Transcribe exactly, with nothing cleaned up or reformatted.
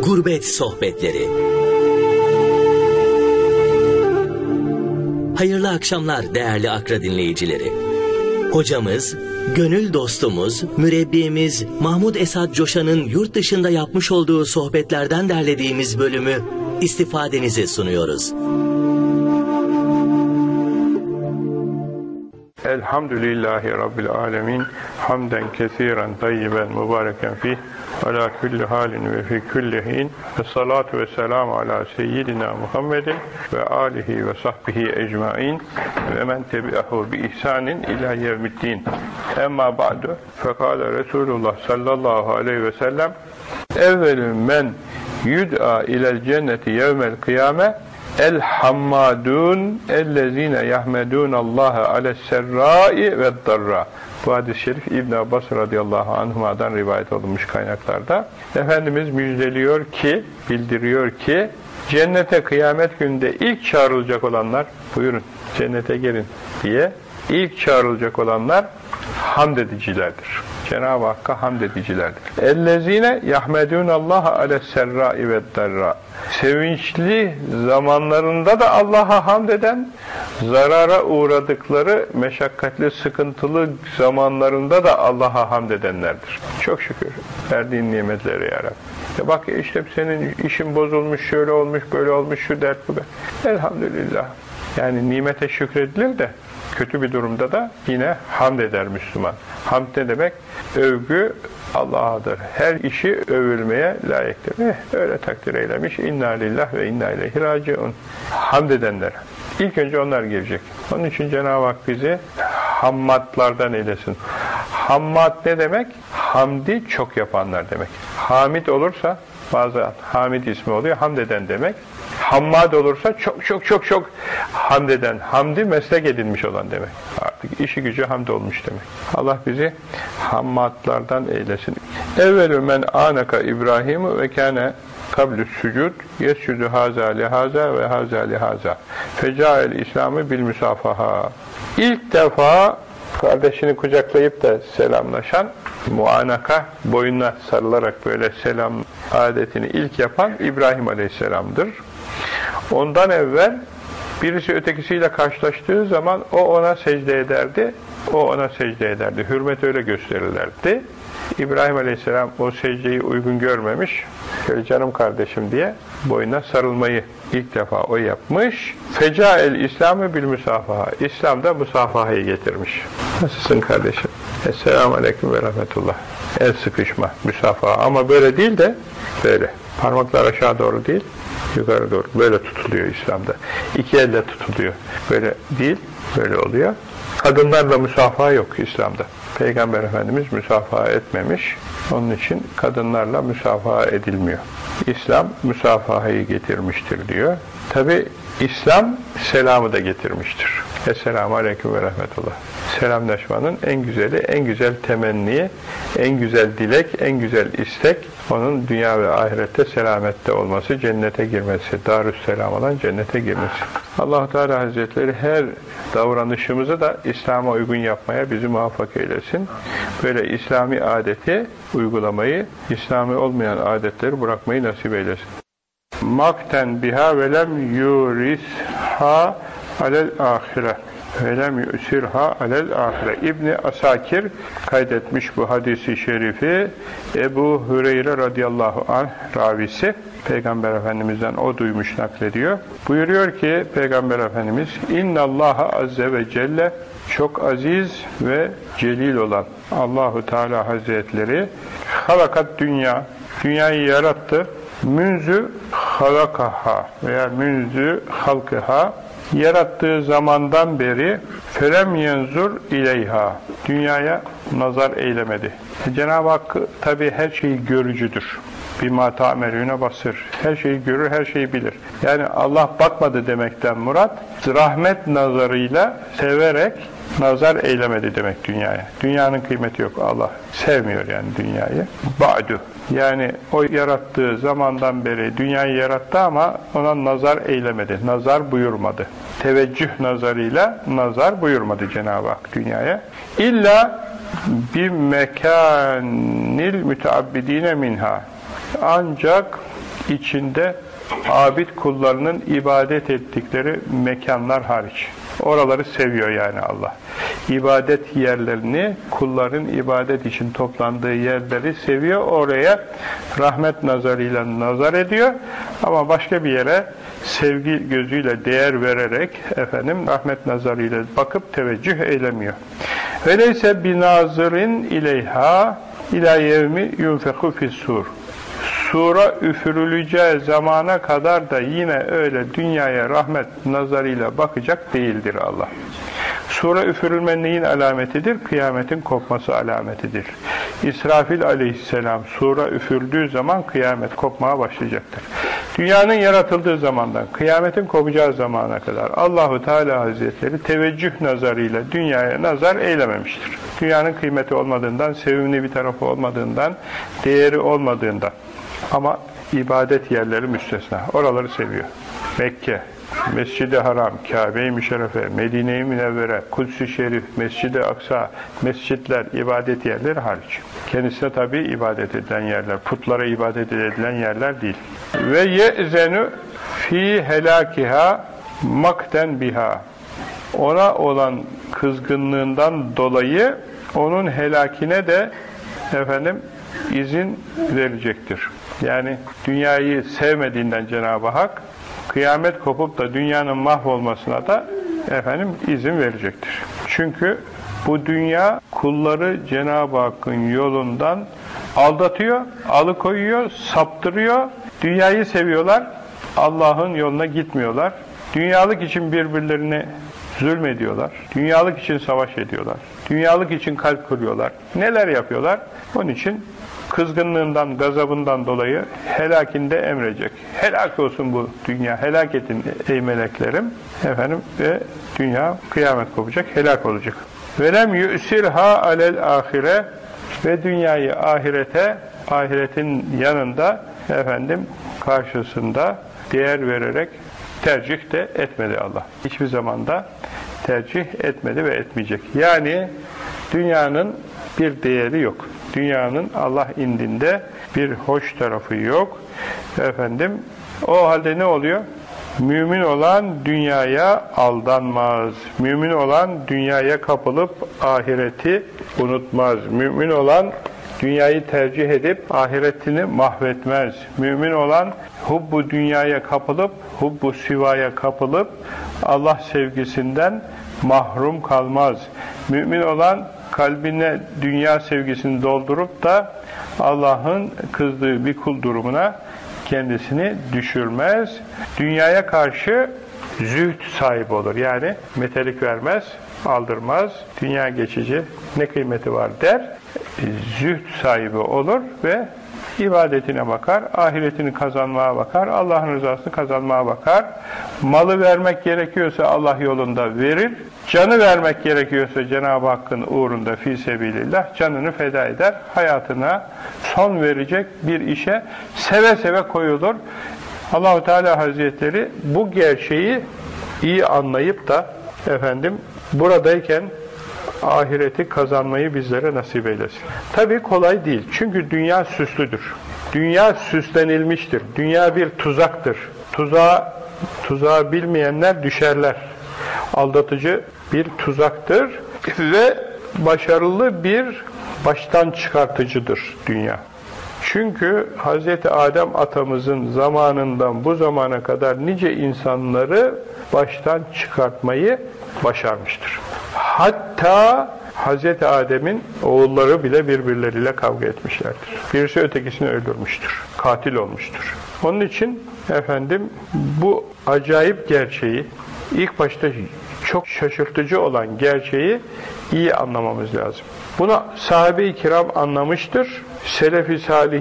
Gurbet Sohbetleri. Hayırlı akşamlar değerli Akra dinleyicileri. Hocamız, gönül dostumuz, mürebbiyemiz Mahmud Esad Coşan'ın yurt dışında yapmış olduğu sohbetlerden derlediğimiz bölümü istifadenize sunuyoruz. Elhamdülillahi Rabbil alemin. Hamden kesiren tayyiben mübareken fih. Ala kulli halin ve fi kulli hin. Ve salatu ve selamu ala seyyidina Muhammedin ve alihi ve sahbihi ecmain ve men tebi'ahu bi ihsanin ila yevmiddin. Emma ba'du. Fekale Resulullah sallallahu aleyhi ve sellem evvelü men yud'a ilel cenneti yevmel kıyame el hammadun ellezine yahmedun Allah'a ales serrai ve darra. Bu hadis-i şerif İbn Abbas radıyallahu anhuma'dan rivayet olunmuş kaynaklarda. Efendimiz müjdeliyor ki, bildiriyor ki cennete kıyamet gününde ilk çağrılacak olanlar, buyurun cennete gelin diye ilk çağrılacak olanlar hamd edicilerdir. Cenab-ı Hakk'a hamd edicilerdir. Ellezine yahmedun Allah'a ales serrai ve darra. Sevinçli zamanlarında da Allah'a hamd eden, zarara uğradıkları meşakkatli, sıkıntılı zamanlarında da Allah'a hamd edenlerdir. Çok şükür verdiğin nimetlere ya Rabbi. Ya bak işte senin işin bozulmuş, şöyle olmuş, böyle olmuş, şu dert bu. Elhamdülillah. Yani nimete şükredilir de kötü bir durumda da yine hamd eder Müslüman. Hamd ne demek? Övgü Allah'adır. Her işi övülmeye layıktır. Eh, öyle takdir eylemiş. İnna lillah ve inna ileyhi raciun. Hamd edenler. İlk önce onlar gelecek. Onun için Cenab-ı Hak bizi hammadlardan eylesin. Hammad ne demek? Hamdi çok yapanlar demek. Hamid olursa bazen Hamid ismi oluyor. Hamd eden demek. Hammad olursa çok çok çok çok hamd eden, hamdi meslek edinmiş olan demek. Artık işi gücü hamd olmuş demek. Allah bizi hammadlardan eylesin. Evvelü men anaka İbrahim ve kâne kablü sücud yescudu haza lihaza ve haza lihaza fecael İslam'ı bil müsafaha. İlk defa kardeşini kucaklayıp da selamlaşan, muanaka, boynuna sarılarak böyle selam adetini ilk yapan İbrahim Aleyhisselam'dır. Ondan evvel birisi ötekisiyle karşılaştığı zaman o ona secde ederdi, o ona secde ederdi. Hürmet öyle gösterirlerdi. İbrahim Aleyhisselam o secdeyi uygun görmemiş, şöyle canım kardeşim diye boynuna sarılmayı ilk defa o yapmış. Fecael İslam'ı bil müsafaha. İslam da musafahayı getirmiş. Nasılsın kardeşim? Esselamu Aleyküm ve Rahmetullah. El sıkışma, müsafaha. Ama böyle değil de böyle. Parmaklar aşağı doğru değil, yukarı doğru. Böyle tutuluyor İslam'da. İki elle tutuluyor. Böyle değil, böyle oluyor. Kadınlarla müsafaha yok İslam'da. Peygamber Efendimiz müsafaha etmemiş. Onun için kadınlarla müsafaha edilmiyor. İslam müsafahayı getirmiştir diyor. Tabi İslam selamı da getirmiştir. Esselamu Aleyküm ve Rahmetullah. Selamlaşmanın en güzeli, en güzel temenni, en güzel dilek, en güzel istek onun dünya ve ahirette selamette olması, cennete girmesi, Darüsselam olan cennete girmesi. Allah-u Teala Hazretleri her davranışımızı da İslam'a uygun yapmaya bizi muvaffak eylesin. Böyle İslami adeti uygulamayı, İslami olmayan adetleri bırakmayı nasip eylesin. Makten biha velem yurisha alel ahire velem yusirha alel ahire. İbni Asakir kaydetmiş bu hadisi şerifi. Ebu Hüreyre radıyallahu anh ravisi, Peygamber Efendimiz'den o duymuş, naklediyor. Buyuruyor ki Peygamber Efendimiz, İnnallaha azze ve celle, çok aziz ve celil olan Allahu Teala Hazretleri halakat dünya, dünyayı yarattı. Münzü halakaha veya münzü halkıha, yarattığı zamandan beri felem yenzur ileyha, dünyaya nazar eylemedi. Cenab-ı Hak tabi her şeyi görücüdür. Bima ta'melûne basir. Her şeyi görür, her şeyi bilir. Yani Allah bakmadı demekten murat, rahmet nazarıyla severek nazar eylemedi demek dünyaya. Dünyanın kıymeti yok. Allah sevmiyor yani dünyayı. Ba'du. Yani o yarattığı zamandan beri dünyayı yarattı ama ona nazar eylemedi. Nazar buyurmadı. Teveccüh nazarıyla nazar buyurmadı Cenab-ı Hak dünyaya. İlla bir mekanil müteabbidine minha. Ancak içinde abid kullarının ibadet ettikleri mekanlar hariç. Oraları seviyor yani Allah. İbadet yerlerini, kulların ibadet için toplandığı yerleri seviyor. Oraya rahmet nazarıyla nazar ediyor. Ama başka bir yere sevgi gözüyle değer vererek efendim rahmet nazarıyla bakıp teveccüh eylemiyor. Öyleyse binazirin ileyha ila yevmi yunfeku fis-sur. Sura üfürüleceği zamana kadar da yine öyle dünyaya rahmet nazarıyla bakacak değildir Allah. Sura üfürülme neyin alametidir? Kıyametin kopması alametidir. İsrafil aleyhisselam sura üfürdüğü zaman kıyamet kopmaya başlayacaktır. Dünyanın yaratıldığı zamandan kıyametin kopacağı zamana kadar Allahu Teala Hazretleri teveccüh nazarıyla dünyaya nazar eylememiştir. Dünyanın kıymeti olmadığından, sevimli bir tarafı olmadığından, değeri olmadığından. Ama ibadet yerleri müstesna. Oraları seviyor. Mekke, Mescid-i Haram, Kabe-i Müşerrefe, Medine-i Münevvere, Kuds-i Şerif, Mescid-i Aksa, mescitler, ibadet yerleri hariç. Kendisine tabi ibadet edilen yerler, putlara ibadet edilen yerler değil. Ve ye'zenu fi helakiha makten biha. Ona olan kızgınlığından dolayı onun helakine de efendim izin verecektir. Yani dünyayı sevmediğinden Cenab-ı Hak kıyamet kopup da dünyanın mahvolmasına da efendim izin verecektir. Çünkü bu dünya kulları Cenab-ı Hakk'ın yolundan aldatıyor, alıkoyuyor, saptırıyor. Dünyayı seviyorlar, Allah'ın yoluna gitmiyorlar. Dünyalık için birbirlerine zulmediyorlar. Dünyalık için savaş ediyorlar. Dünyalık için kalp kırıyorlar. Neler yapıyorlar? Onun için kızgınlığından, gazabından dolayı helakinde emredecek. Helak olsun bu dünya, helak edin ey meleklerim. Efendim ve dünya kıyamet kopacak, helak olacak. Velem yu'sirha alel ahire ve dünyayı ahirete, ahiretin yanında efendim karşısında değer vererek tercih de etmedi Allah. Hiçbir zamanda tercih etmedi ve etmeyecek. Yani dünyanın bir değeri yok. Dünyanın Allah indinde bir hoş tarafı yok. Efendim, o halde ne oluyor? Mümin olan dünyaya aldanmaz. Mümin olan dünyaya kapılıp ahireti unutmaz. Mümin olan dünyayı tercih edip ahiretini mahvetmez. Mümin olan hubbu dünyaya kapılıp, hubbu sivaya kapılıp Allah sevgisinden mahrum kalmaz. Mümin olan kalbine dünya sevgisini doldurup da Allah'ın kızdığı bir kul durumuna kendisini düşürmez. Dünyaya karşı zühd sahibi olur. Yani metalik vermez, aldırmaz. Dünya geçici, ne kıymeti var der. Zühd sahibi olur ve ibadetine bakar, ahiretini kazanmaya bakar, Allah'ın rızasını kazanmaya bakar. Malı vermek gerekiyorsa Allah yolunda verir. Canı vermek gerekiyorsa Cenab-ı Hakk'ın uğrunda fî sebilillah canını feda eder. Hayatına son verecek bir işe seve seve koyulur. Allah-u Teala Hazretleri bu gerçeği iyi anlayıp da efendim buradayken ahireti kazanmayı bizlere nasip eylesin. Tabii kolay değil. Çünkü dünya süslüdür. Dünya süslenilmiştir. Dünya bir tuzaktır. Tuzağı, tuzağı bilmeyenler düşerler. Aldatıcı bir tuzaktır ve başarılı bir baştan çıkartıcıdır dünya. Çünkü Hazreti Adem atamızın zamanından bu zamana kadar nice insanları baştan çıkartmayı başarmıştır. Hatta Hazreti Adem'in oğulları bile birbirleriyle kavga etmişlerdir. Birisi ötekisini öldürmüştür. Katil olmuştur. Onun için efendim bu acayip gerçeği, ilk başta çok şaşırtıcı olan gerçeği iyi anlamamız lazım. Bunu sahabe-i kiram anlamıştır. Selef-i salih